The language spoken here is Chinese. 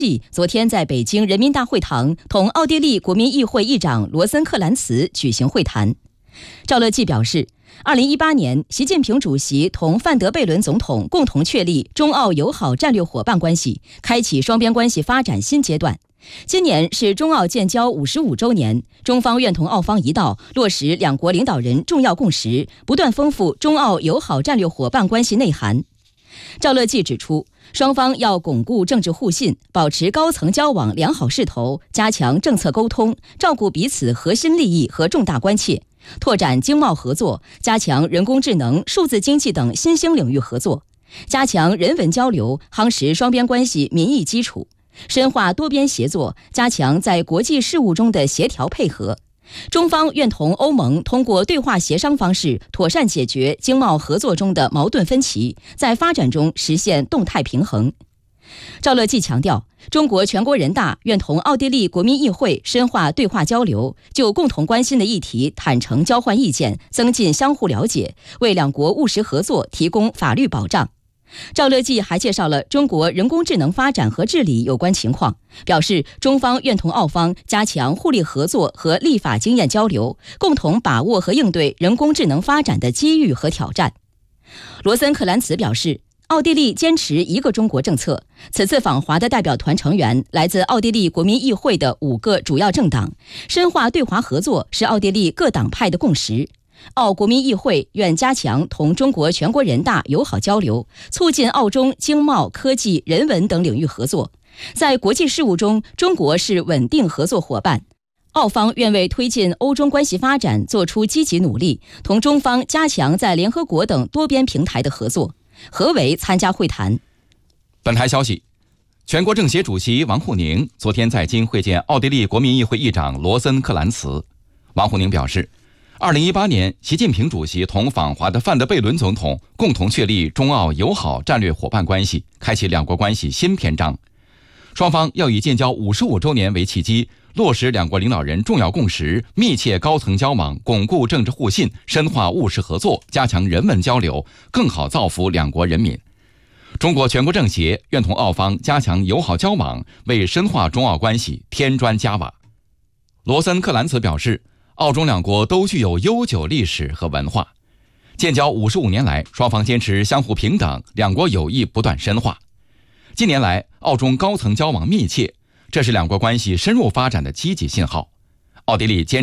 昨天在北京人民大会堂同奥地利国民议会议长罗森克兰茨举行会谈。赵乐际表示，2018年，习近平主席同范德贝伦总统共同确立中澳友好战略伙伴关系，开启双边关系发展新阶段。今年是中澳建交55周年，中方愿同澳方一道落实两国领导人重要共识，不断丰富中澳友好战略伙伴关系内涵。赵乐际指出，双方要巩固政治互信，保持高层交往良好势头，加强政策沟通，照顾彼此核心利益和重大关切，拓展经贸合作，加强人工智能、数字经济等新兴领域合作，加强人文交流，夯实双边关系民意基础，深化多边协作，加强在国际事务中的协调配合。中方愿同欧盟通过对话协商方式，妥善解决经贸合作中的矛盾分歧，在发展中实现动态平衡。赵乐际强调，中国全国人大愿同奥地利国民议会深化对话交流，就共同关心的议题坦诚交换意见，增进相互了解，为两国务实合作提供法律保障。赵乐际还介绍了中国人工智能发展和治理有关情况，表示中方愿同澳方加强互利合作和立法经验交流，共同把握和应对人工智能发展的机遇和挑战。罗森克兰茨表示，奥地利坚持一个中国政策，此次访华的代表团成员来自奥地利国民议会的5个主要政党，深化对华合作是奥地利各党派的共识。澳国民议会愿加强同中国全国人大友好交流，促进澳中经贸、科技、人文等领域合作。在国际事务中，中国是稳定合作伙伴。澳方愿为推进欧中关系发展做出积极努力，同中方加强在联合国等多边平台的合作。何为参加会谈。 本台消息，全国政协主席王沪宁昨天在京会见奥地利国民议会议长罗森克兰茨。王沪宁表示，2018年，习近平主席同访华的范德贝伦总统共同确立中澳友好战略伙伴关系，开启两国关系新篇章。双方要以建交55周年为契机，落实两国领导人重要共识，密切高层交往，巩固政治互信，深化务实合作，加强人文交流，更好造福两国人民。中国全国政协愿同澳方加强友好交往，为深化中澳关系添砖加瓦。罗森克兰茨表示，澳中两国都具有悠久历史和文化，建交55年来，双方坚持相互平等，两国友谊不断深化。近年来，澳中高层交往密切，这是两国关系深入发展的积极信号。奥地利坚